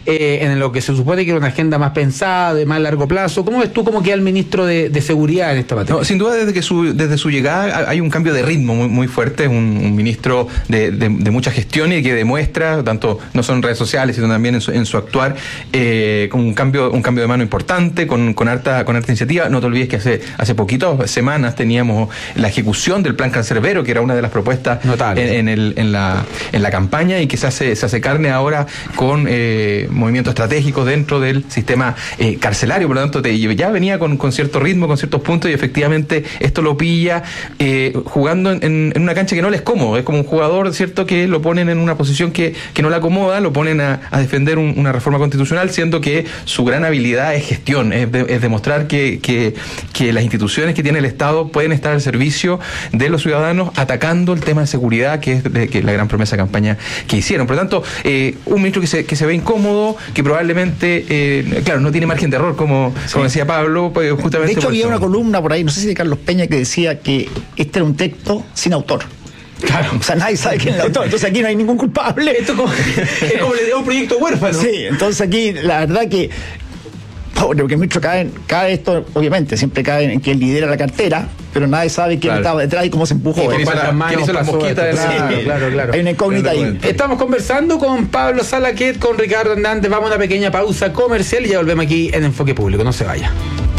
en lo que se supone que era una agenda más pensada, de más largo plazo. ¿Cómo ves tú cómo queda el ministro de Seguridad en esta materia? No, sin duda, desde su llegada hay un cambio de ritmo muy fuerte. Es un ministro de mucha gestión y que demuestra, tanto no solo en redes sociales, sino también en su actuar, con un cambio de mano importante, con harta iniciativa. No te olvides que hace poquitas semanas teníamos la ejecución del plan cancerbero, que era una de las propuestas en la campaña, y que se hace carne ahora con movimientos estratégicos dentro del sistema carcelario. Por lo tanto, ya venía con cierto ritmo, con ciertos puntos, y efectivamente esto lo pilla jugando en una cancha que no le es cómodo. Es como un jugador, ¿cierto?, que lo ponen en una posición que no le acomoda, lo ponen a defender una reforma constitucional, siendo que su gran habilidad es gestión, es demostrar que las instituciones que tiene el Estado pueden estar al servicio de los ciudadanos, atacando el tema de seguridad, que es la gran promesa de campaña que hicieron. Por lo tanto, un ministro que se ve incómodo, que probablemente, claro, no tiene margen de error, como decía Pablo, pues justamente. De hecho, había una columna por ahí, no sé si de Carlos Peña, que decía que este era un texto sin autor. Claro. O sea, nadie sabe quién es el autor, entonces aquí no hay ningún culpable. Esto es como le dio un proyecto huérfano. Sí, entonces aquí la verdad que porque mucho cae esto, obviamente, siempre cae en quien lidera la cartera, pero nadie sabe quién estaba detrás y cómo se empujó. ¿Quién hizo la mosquita de la... Claro. Hay una incógnita ahí. Estamos conversando con Pablo Salaquet, con Ricardo Hernández. Vamos a una pequeña pausa comercial y ya volvemos aquí en Enfoque Público. No se vaya.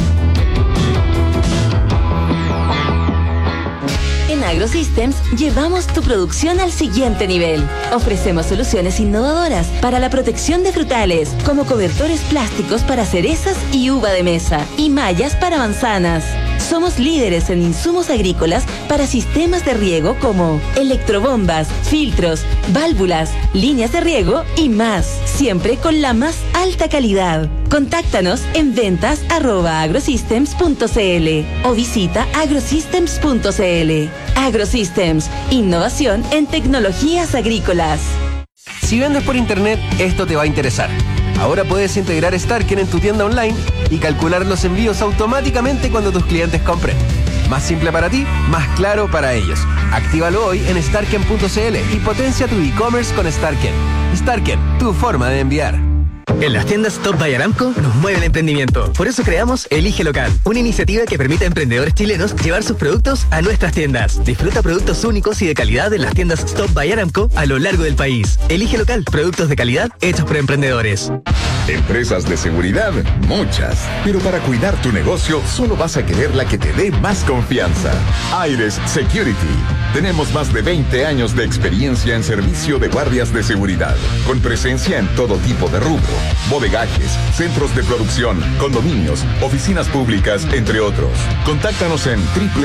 En AgroSystems llevamos tu producción al siguiente nivel. Ofrecemos soluciones innovadoras para la protección de frutales, como cobertores plásticos para cerezas y uva de mesa, y mallas para manzanas. Somos líderes en insumos agrícolas para sistemas de riego como electrobombas, filtros, válvulas, líneas de riego y más, siempre con la más alta calidad. Contáctanos en ventas@agrosystems.cl o visita agrosystems.cl. AgroSystems, innovación en tecnologías agrícolas. Si vendes por internet, esto te va a interesar. Ahora puedes integrar Starken en tu tienda online y calcular los envíos automáticamente cuando tus clientes compren. Más simple para ti, más claro para ellos. Actívalo hoy en starken.cl y potencia tu e-commerce con Starken. Starken, tu forma de enviar. En las tiendas Top by Aramco nos mueve el emprendimiento. Por eso creamos Elige Local, una iniciativa que permite a emprendedores chilenos llevar sus productos a nuestras tiendas. Disfruta productos únicos y de calidad en las tiendas Top by Aramco a lo largo del país. Elige Local, productos de calidad hechos por emprendedores. Empresas de seguridad, muchas. Pero para cuidar tu negocio, solo vas a querer la que te dé más confianza. Aires Security. Tenemos más de 20 años de experiencia en servicio de guardias de seguridad, con presencia en todo tipo de rubro, bodegajes, centros de producción, condominios, oficinas públicas, entre otros. Contáctanos en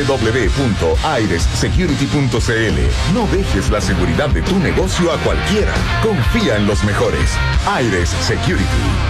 www.airessecurity.cl. No dejes la seguridad de tu negocio a cualquiera. Confía en los mejores. Aires Security.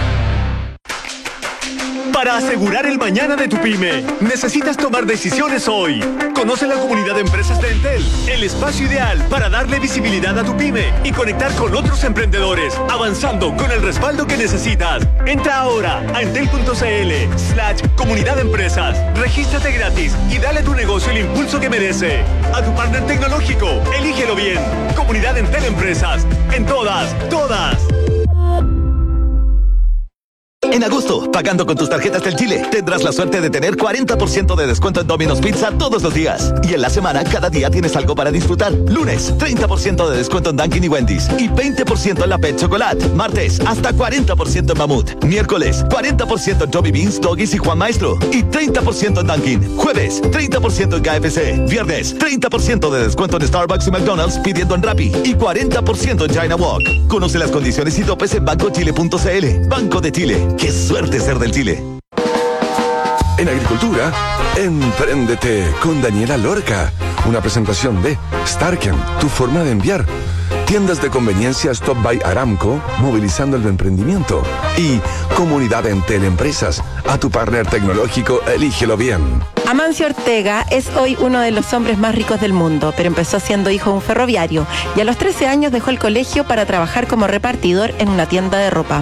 Para asegurar el mañana de tu pyme, necesitas tomar decisiones hoy. Conoce la comunidad de empresas de Entel, el espacio ideal para darle visibilidad a tu pyme y conectar con otros emprendedores, avanzando con el respaldo que necesitas. Entra ahora a entel.cl/comunidad de empresas. Regístrate gratis y dale a tu negocio el impulso que merece. A tu partner tecnológico, elígelo bien. Comunidad Entel Empresas. En todas. En agosto, pagando con tus tarjetas del Chile, tendrás la suerte de tener 40% de descuento en Domino's Pizza todos los días. Y en la semana, cada día tienes algo para disfrutar. Lunes, 30% de descuento en Dunkin' y Wendy's. Y 20% en la Pet Chocolate. Martes, hasta 40% en Mamut. Miércoles, 40% en Toby Beans, Doggies y Juan Maestro. Y 30% en Dunkin'. Jueves, 30% en KFC. Viernes, 30% de descuento en Starbucks y McDonald's pidiendo en Rappi. Y 40% en China Walk. Conoce las condiciones y topes en bancochile.cl. Banco de Chile. ¡Qué suerte ser del Chile! En agricultura, empréndete con Daniela Lorca. Una presentación de Starken, tu forma de enviar. Tiendas de conveniencia Stop by Aramco, movilizando el emprendimiento. Y Comunidad Entel Empresas, a tu partner tecnológico, elígelo bien. Amancio Ortega es hoy uno de los hombres más ricos del mundo, pero empezó siendo hijo de un ferroviario y a los 13 años dejó el colegio para trabajar como repartidor en una tienda de ropa.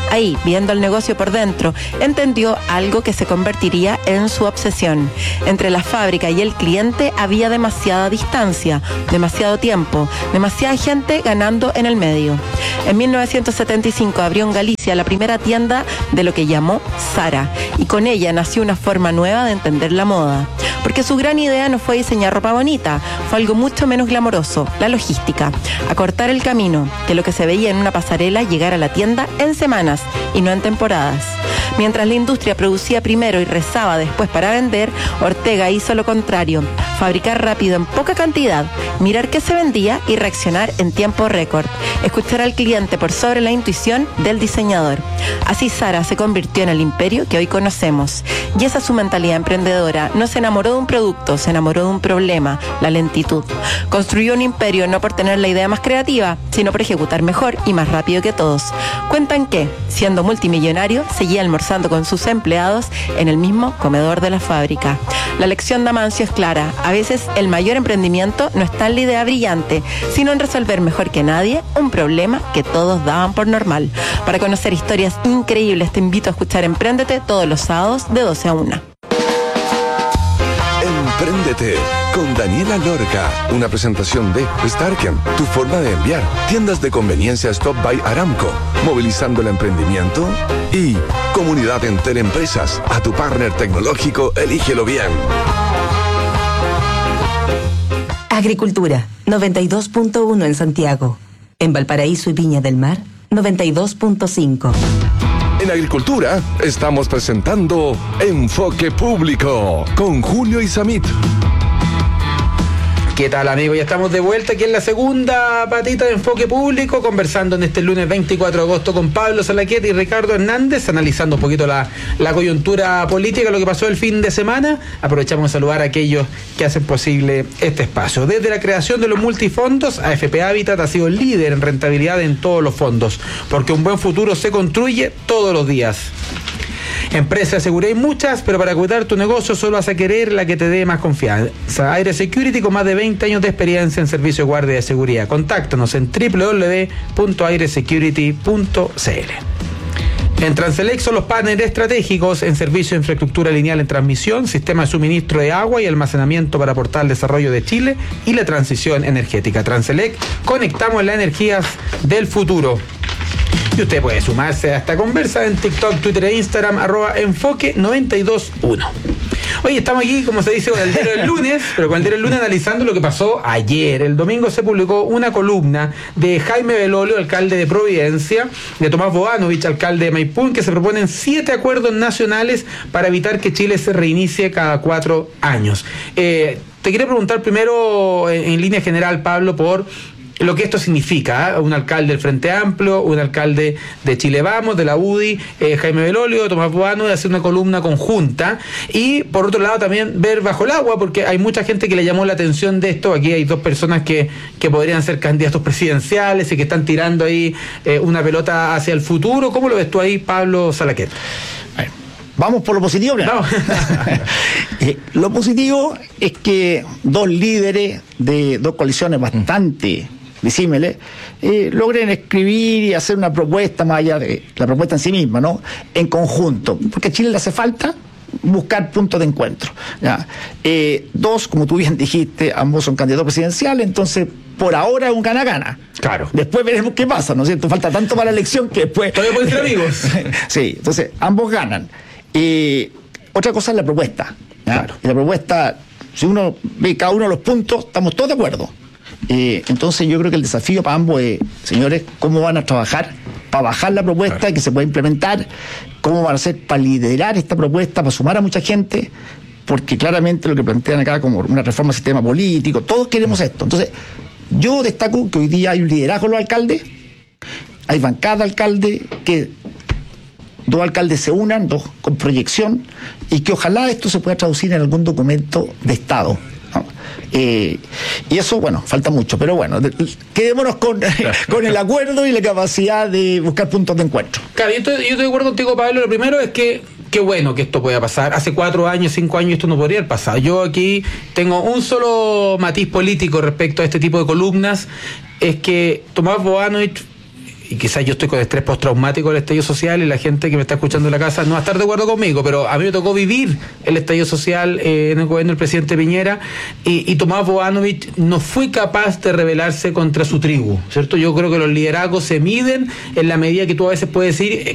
Ahí, viendo el negocio por dentro, entendió algo que se convertiría en su obsesión. Entre la fábrica y el cliente había demasiada distancia, demasiado tiempo, demasiada gente ganando en el medio. En 1975 abrió en Galicia la primera tienda de lo que llamó Zara, y con ella nació una forma nueva de entender la moda. Porque su gran idea no fue diseñar ropa bonita, fue algo mucho menos glamoroso, la logística. Acortar el camino, que lo que se veía en una pasarela llegara a la tienda en semanas y no en temporadas. Mientras la industria producía primero y rezaba después para vender, Ortega hizo lo contrario, fabricar rápido en poca cantidad, mirar qué se vendía y reaccionar en tiempo récord, escuchar al cliente por sobre la intuición del diseñador. Así Zara se convirtió en el imperio que hoy conocemos. Y esa es su mentalidad emprendedora. No se enamoró de un producto, se enamoró de un problema, la lentitud. Construyó un imperio no por tener la idea más creativa, sino por ejecutar mejor y más rápido que todos. Cuentan que, siendo multimillonario, seguía almorzando con sus empleados en el mismo comedor de la fábrica. La lección de Amancio es clara. A veces el mayor emprendimiento no está en la idea brillante, sino en resolver mejor que nadie un problema que todos daban por normal. Para conocer historias increíbles, te invito a escuchar Empréndete todos los sábados de 12 a 1. Empréndete con Daniela Lorca, una presentación de Starken, tu forma de enviar, tiendas de conveniencia Stop by Aramco, movilizando el emprendimiento, y Comunidad Entel Empresas, a tu partner tecnológico, elígelo bien. Agricultura, 92.1 en Santiago. En Valparaíso y Viña del Mar, 92.5. En Agricultura estamos presentando Enfoque Público con Julio Isamit. ¿Qué tal, amigos? Ya estamos de vuelta aquí en la segunda patita de Enfoque Público, conversando en este lunes 24 de agosto con Pablo Salaquet y Ricardo Hernández, analizando un poquito la coyuntura política, lo que pasó el fin de semana. Aprovechamos de saludar a aquellos que hacen posible este espacio. Desde la creación de los multifondos, AFP Habitat ha sido líder en rentabilidad en todos los fondos, porque un buen futuro se construye todos los días. Empresas aseguré muchas, pero para cuidar tu negocio solo vas a querer la que te dé más confianza. Aire Security, con más de 20 años de experiencia en servicio de guardia de seguridad. Contáctanos en www.airesecurity.cl. En Transelec son los partners estratégicos en servicio de infraestructura lineal en transmisión, sistema de suministro de agua y almacenamiento para aportar al desarrollo de Chile y la transición energética. Transelec, conectamos las energías del futuro. Y usted puede sumarse a esta conversa en TikTok, Twitter e Instagram, @enfoque921. Oye, estamos aquí, como se dice, con el diario del lunes, pero con el diario del lunes analizando lo que pasó ayer. El domingo se publicó una columna de Jaime Belolio, alcalde de Providencia, de Tomás Boanovich, alcalde de Maipú, que se proponen 7 acuerdos nacionales para evitar que Chile se reinicie cada 4 años. Te quería preguntar primero, en línea general, Pablo, por lo que esto significa, ¿eh? Un alcalde del Frente Amplio, un alcalde de Chile Vamos, de la UDI, Jaime Belolio, Tomás Boano, de hacer una columna conjunta, y por otro lado también ver bajo el agua, porque hay mucha gente que le llamó la atención de esto. Aquí hay 2 personas que podrían ser candidatos presidenciales y que están tirando ahí una pelota hacia el futuro. ¿Cómo lo ves tú ahí, Pablo Salaquet? Vamos por lo positivo. Lo positivo es que 2 líderes de 2 coaliciones bastante disímiles logren escribir y hacer una propuesta, más allá de la propuesta en sí misma, ¿no?, en conjunto, porque a Chile le hace falta buscar puntos de encuentro, ¿ya? 2, como tú bien dijiste, ambos son candidatos presidenciales, entonces por ahora es un gana-gana. Claro. Después veremos qué pasa, ¿no es cierto? Falta tanto para la elección que después... Todavía pueden ser amigos. Sí, entonces ambos ganan. Otra cosa es la propuesta, ¿ya? Claro. Y la propuesta, si uno ve cada uno de los puntos, estamos todos de acuerdo. Entonces yo creo que el desafío para ambos es, señores, cómo van a trabajar para bajar la propuesta, claro, que se pueda implementar, cómo van a hacer para liderar esta propuesta, para sumar a mucha gente, porque claramente lo que plantean acá como una reforma del sistema político, todos queremos esto. Entonces yo destaco que hoy día hay un liderazgo de los alcaldes, hay bancada de alcaldes, que 2 alcaldes se unan, 2 con proyección, y que ojalá esto se pueda traducir en algún documento de Estado, ¿no? Y eso, bueno, falta mucho, pero bueno, quedémonos con el acuerdo y la capacidad de buscar puntos de encuentro. Claro, yo estoy de acuerdo contigo, Pablo. Lo primero es que qué bueno que esto pueda pasar. Hace 4 años, 5 años esto no podría haber pasado. Yo aquí tengo un solo matiz político respecto a este tipo de columnas, es que Tomás Boanovich y quizás yo estoy con estrés postraumático del estallido social, y la gente que me está escuchando en la casa no va a estar de acuerdo conmigo, pero a mí me tocó vivir el estallido social en el gobierno del presidente Piñera, y Tomás Boanovich no fue capaz de rebelarse contra su tribu, ¿cierto? Yo creo que los liderazgos se miden en la medida que tú a veces puedes decir,